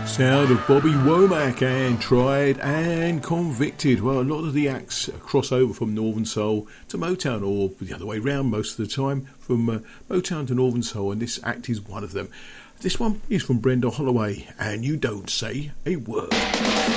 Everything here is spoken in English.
Sound of Bobby Womack and Tried and Convicted. Well, a lot of the acts cross over from Northern Soul to Motown, or the other way round most of the time, from Motown to Northern Soul, and this act is one of them. This one is from Brenda Holloway, and You Don't Say a Word.